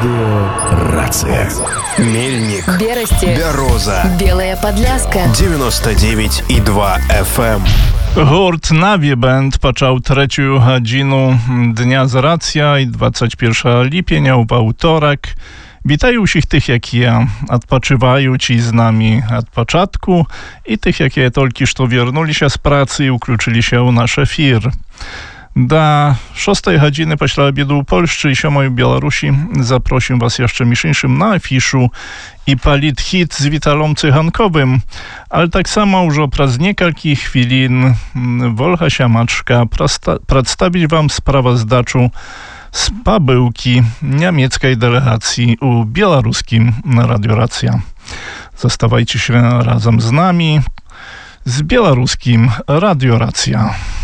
Радио «Рация». Мельник, Бересте, Бероза, Белая Подляска, 99,2 FM. Гурт «Наві Бенд» почав третю годину Дня з Рація і 21 липня у półtorak. Witają wszystkich tych, jak ja, odpoczywają ci z nami od początku i tych, jakie tylko что wernuli się z pracy i ukluczyli się u nasz efir. Do 6 godziny после obiedu u Polsce i 7 w Białorusi zaprosił was jeszcze miesięcznym na afiszu i palit hit z Witalom Cychankowym, ale tak samo już przez niekalki chwilin Wolcha Siamaczka przedstawić wam sprawozdaczu z pobyłki niemieckiej delegacji u białoruskim Radio Racja. Zostawajcie się razem z nami, z białoruskim Radio Racja.